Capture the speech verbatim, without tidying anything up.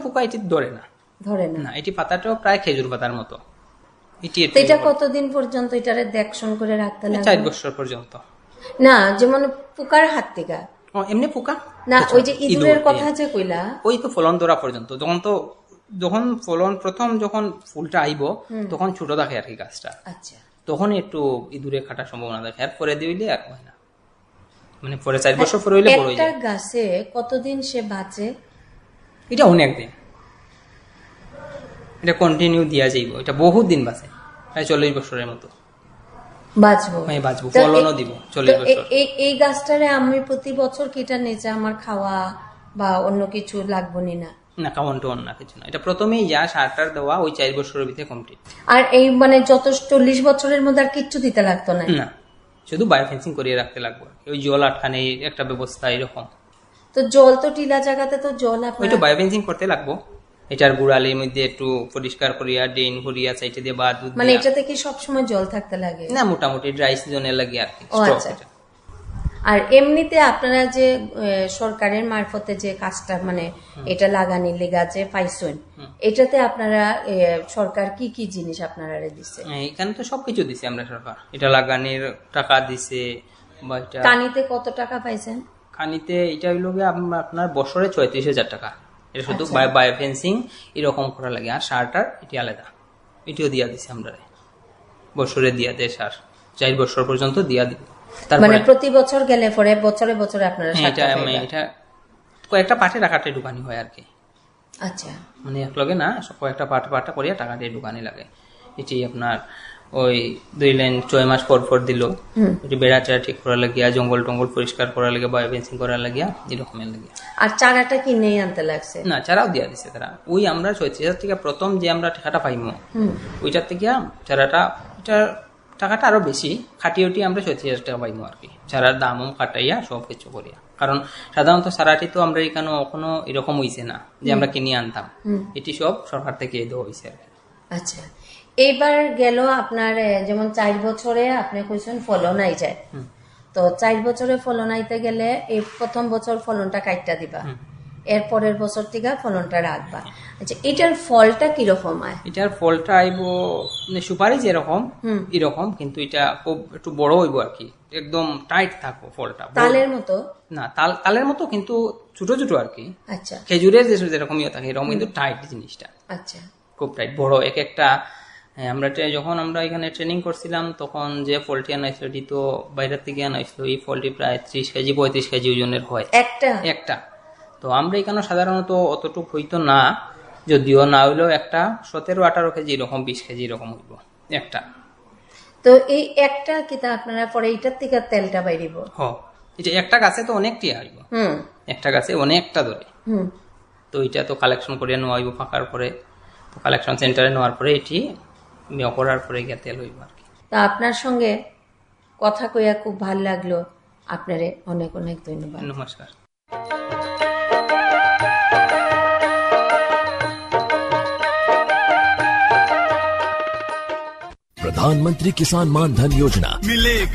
পোকা এটি ধরে না ধরে না না এটি পাতাটাও প্রায় খেজুর পাতার মতো। এটি এটা কতদিন পর্যন্ত এটারে দেখশন করে রাখতে লাগে? চার বছর পর্যন্ত। না যেমন পোকার হাত থেকে এমনি পোকা না, ওই যে ইঁদুরের কথা যে কইলা, ওই তো ফলন ধরা পর্যন্ত। তখন তো যখন ফলন প্রথম যখন ফুলটা আইব তখন ছোট থাকে আর কি গাছটা, আচ্ছা তখন একটু ইঁদুরে খাটার সম্ভাবনা থাকে। আর পরে দিলে আর হয় না, মানে পরে চার বছর পরে হইলে বড় হয়ে যায়। একটা গাছে কতদিন সে বাঁচে? এটা অনেক দিন, এটা কন্টিনিউ দিয়া যাইব, এটা বহুত দিন বাঁচে, প্রায় চল্লিশ বছরের মতো বাঁচবো। হ্যাঁ বাঁচবো, ফলনও দিব চল্লিশ বছর। এই গাছটারে আমি প্রতি বছর কেটে নিচে আমার খাওয়া বা অন্য কিছু লাগবো না? না কাউন্ট টন না কিছু না, এটা প্রথমেই যা সারটার দেওয়া ওই চার বছরের ভিতরে কমপ্লিট। আর এই মানে যত চল্লিশ বছরের মধ্যে আর কিচ্ছু দিতে লাগতো না? না, শুধু বায়োফেন্সিং করিয়ে রাখতে লাগবে, ওই জল আটকানে একটা ব্যবস্থা এরকম। তো জল তো টিলা জায়গাতে তো জল ওই তো বায়োফেন্সিং করতে লাগবো, এটার গুড়ালির মধ্যে একটু পরিষ্কার করিয়া ড্রেন করিয়া সাইডে দিয়ে বা দুধ মানে এটাতে কি সবসময় জল থাকতে লাগে? না মোটামুটি ড্রাই সিজনে লাগে আর কি। আর এমনিতে আপনারা যে সরকারের মারফতে যে কাজটা মানে এটা লাগানি লেগা যে পাইছেন, এটাতে আপনারা সরকার কি কি জিনিস আপনারা দিছে? এখানে তো সবকিছু দিছে আমরা, সরকার এটা লাগানির টাকা দিছে। কানিতে কত টাকা পাইছেন? কানিতে এটা হইল আপনার বছরে ছয়ত্রিশ হাজার টাকা, এটা শুধু বায়োফেন্সিং এরকম করা লাগে। আর সারটার এটি আলাদা, এটিও দিয়া দিছে আমরা, বছরে দিয়া দেয় সার, চার বছর পর্যন্ত দিয়া দিব। মানে প্রতি বছর গেলে পরে বছরে বছরে আপনারা এটা এটা কয়েকটা পাটে টাকাটাই দোকানি হয় আর কি। আচ্ছা, মানে এক লগে না, কয়েকটা পাট পাটা করিয়া টাকাটাই দোকানি লাগে। এটি আপনার ওই দুই লাইন ছয় মাস পর পর দিল, ওই বেড়া টেড়া ঠিক করা লাগিয়া, জঙ্গল টঙ্গল পরিষ্কার করা লাগিয়া, বায়োফেন্সিং করা লাগিয়া, এরকমের লাগিয়া। আর চারাটা কিনে আনতে লাগছে? না, চারাও দিয়া দিছে তারা। ওই আমরা ছয়ত্রিশ হাজার থেকে প্রথম যে আমরা টাকাটা পাইমো ওইটার থেকে চারাটা, এটার টাকাটা আরো বেশি খাটিয়ে উঠিয়ে আমরা ছয়ত্রিশ হাজার টাকা পাইমো আর কি, চারার দামও কাটাইয়া সব কিছু করিয়া। কারণ সাধারণত সারাটি তো আমরা এখানে কখনো এরকম হইছে না যে আমরা কিনে আনতাম, এটি সব সরকার থেকে দেওয়া হয়েছে আর কি। আচ্ছা, এইবার গেল আপনার যেমন চার বছরে আপনি কইছেন ফলন আই যায়, তো চার বছরে ফলন আইতে গেলে এই প্রথম বছর ফলনটা কাটটা দিবা, এর পরের বছর থেকে ফলনটা রাখবা। আচ্ছা, এটার ফলটা কিরকম হয়? এটার ফলটা আইব মানে সুপারি যেরকম এরকম, কিন্তু এটা খুব একটু বড় হইব আর কি, একদম টাইট থাকবো ফলটা, তালের মতো না? তাল তালের মতো কিন্তু ছোট ছোট আর কি। আচ্ছা, খেজুরের যেরকম ইয়ে থাকে এরকম কিন্তু টাইট জিনিসটা। আচ্ছা, খুব টাইট বড় এক একটা। আমরা যখন আমরা এখানে ট্রেনিং করছিলাম তখন যে ফলটি আনাইছিল এটি তো বাইরের থেকে আনাইছিল, এই ফলটি প্রায় ত্রিশ কেজি পঁয়ত্রিশ কেজি ওজনের হয় একটা একটা। তো আমরা এখানে সাধারণত অতটুক হইতো না, যদিও না হইলেও একটা সতেরো আঠারো কেজি এরকম বিশ কেজি এরকম হইব একটা। তো এই একটা কিতা আপনারা পরে এটার থেকে তেলটা বাইরিব? হ, এটা একটা গাছে তো অনেকটি আসব, একটা গাছে অনেকটা ধরে। তো এটা তো কালেকশন করে নেওয়া হইব ফাঁকার পরে, কালেকশন সেন্টারে নেওয়ার পরে এটি করার পরে গিয়ে তেল হইব আর কি। তা আপনার সঙ্গে কথা কইয়া খুব ভালো লাগলো, আপনারে অনেক অনেক ধন্যবাদ। নমস্কার। प्रधानमंत्री किसान मान धन योजना मिलेगा